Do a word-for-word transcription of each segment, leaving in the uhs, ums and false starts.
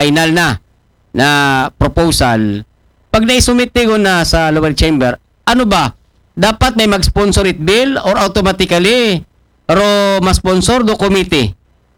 final na na proposal, pag naisumite ko na sa lower chamber, ano ba? Dapat may mag-sponsor it bill or automatically ro ma-sponsor do committee?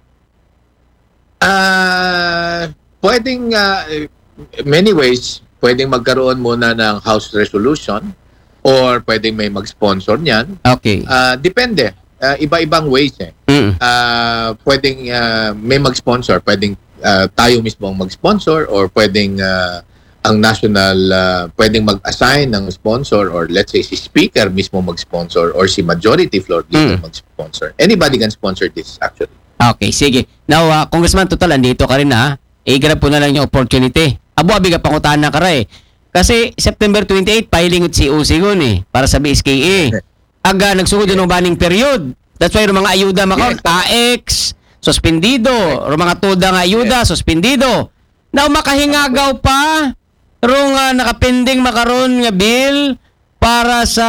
Ah, pwedeng ah, many ways, pwedeng magkaroon muna ng House resolution or pwedeng may mag-sponsor niyan. Okay. Ah, depende. Ah, iba-ibang ways eh. Mm. Ah, pwedeng ah, may mag-sponsor, pwedeng ah, tayo mismo ang mag-sponsor or pwedeng ah, ang national ah, pwedeng mag-assign ng sponsor or let's say si speaker mismo mag-sponsor or si majority floor leader Mm. mag-sponsor. Anybody can sponsor this actually. Okay, sige. Now, uh, Congressman, total, andito ka rin na. I-grab po na lang yung opportunity. Abo-abi ka pangutahan na ka rin eh. Kasi September twenty-eight, filing at C O C yun eh, para sa B S K A. Aga, nagsugod yun ng banning period. That's why yung mga ayuda makaon, Yes. A X, suspendido. Or mga tuda nga ayuda, suspendido. Now, makahingagaw pa, rong uh, nakapending makaroon nga bill para sa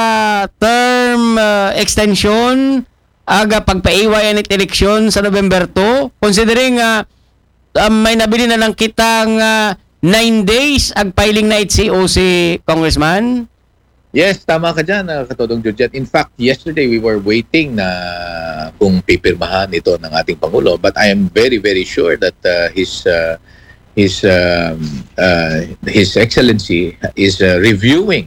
term uh, extension aga pagpaiwayan at eleksyon sa November two, considering uh, um, may nabili na lang kitang uh, nine days ag filing na it C O C, Congressman? Yes, tama ka dyan, uh, Katodong Georgette. In fact, yesterday we were waiting na kung pipirmahan ito ng ating Pangulo, but I am very, very sure that uh, his uh, his um, uh, His Excellency is uh, reviewing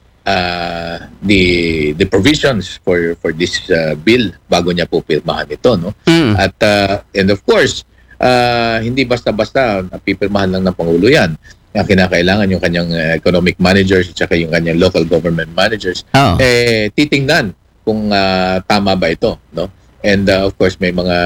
uh, the the provisions for for this uh, bill bago niya po pirmahan ito, no? Mm. At uh, and of course, uh, hindi basta-basta pipirmahan lang ng Pangulo yan. Ang kinakailangan yung kanyang uh, economic managers at saka yung kanyang local government managers Oh. eh titingnan kung uh, tama ba ito, no? And uh, of course may mga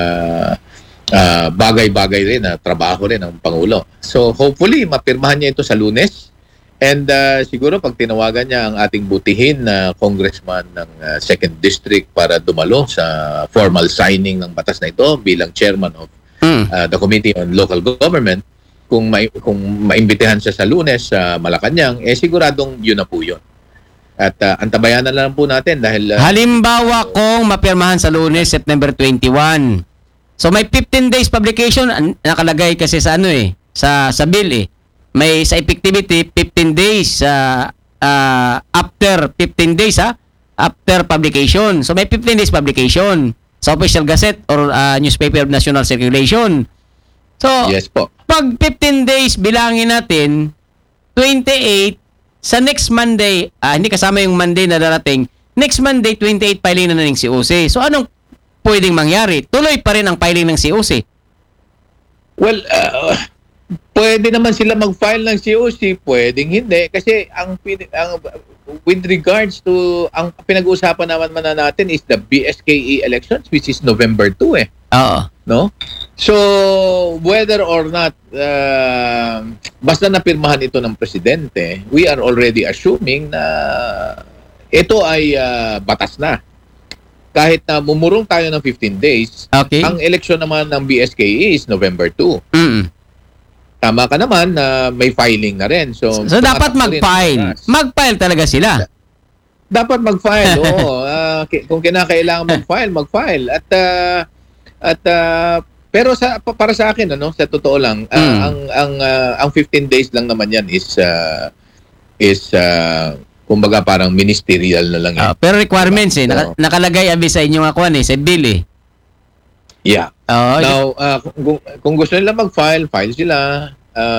uh, bagay-bagay rin na trabaho rin ng Pangulo. So hopefully mapirmahan niya ito sa Lunes. And uh, siguro pag tinawagan niya ang ating butihin na congressman ng uh, second District para dumalo sa formal signing ng batas na ito bilang chairman of Mm. uh, the Committee on Local Government, kung may kung maimbitahan siya sa Lunes sa Malacanang, eh siguradong yun na po yun. At uh, antabayan na lang po natin dahil uh, Halimbawa kung mapirmahan sa Lunes, September twenty-one. So may fifteen days publication, an- nakalagay kasi sa ano eh, sa sa bill eh. May sa effectivity fifteen days uh, uh, after fifteen days ha, after publication. So may fifteen days publication sa Official Gazette or uh, Newspaper of National Circulation. So yes po. pag fifteen days bilangin natin, twenty-eight sa next Monday, ah, hindi kasama yung Monday na darating, next Monday twenty-eight filing na ng C O C. So anong pwedeng mangyari? Tuloy pa rin ang filing ng C O C. Well, uh, pwede naman sila mag-file ng C O C, pwedeng hindi kasi ang, pin- ang with regards to ang pinag-uusapan naman man natin is the B S K E elections which is November two eh, Oo. no? So whether or not uh, basta napirmahan ito ng presidente, we are already assuming na ito ay uh, batas na. Kahit na mumurong tayo ng fifteen days, Okay. ang eleksyon naman ng B S K E is November two. Mm. Tama ka naman na may filing na rin. So, So dapat tumatak rin ang mag-file. oras. Mag-file talaga sila. Dapat mag-file. Oo. Ah, ki- kung kinakailangan mag-file, mag-file. At ah, at ah, pero sa pa- para sa akin ano, sa totoo lang, ah, Mm. ang ang ah, ang fifteen days lang naman 'yan is ah, is ah, kumbaga parang ministerial na lang yan. Ah, pero requirements eh. Naka- Oo. nakalagay abi sa inyo nga kuan eh, sa bill eh. Yeah. Oo. Now, uh, kung, kung gusto nila mag-file, file sila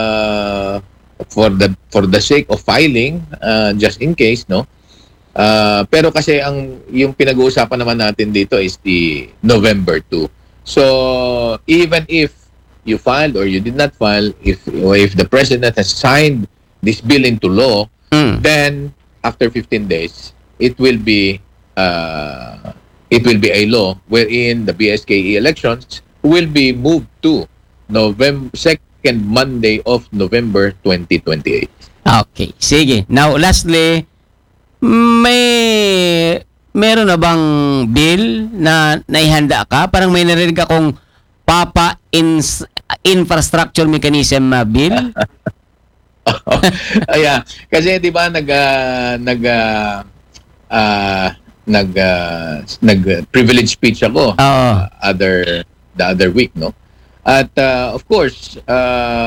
uh, for the for the sake of filing, uh, just in case, no? Uh, pero kasi ang yung pinag-uusapan naman natin dito is the November two. So, even if you filed or you did not file, if if the president has signed this bill into law, Mm. then after fifteen days, it will be uh, it will be a law wherein the B S K E elections will be moved to November second Monday of November twenty twenty-eight. Okay. Sige. Now, lastly, may meron na bang bill na naihanda ka? Parang may narinig akong Papa ins, Infrastructure Mechanism uh, Bill. Ayan, kasi 'di ba nag uh, nag uh, uh, nag uh, nag uh, privilege speech ako Oo. uh, other the other week, no? At uh, of course, uh,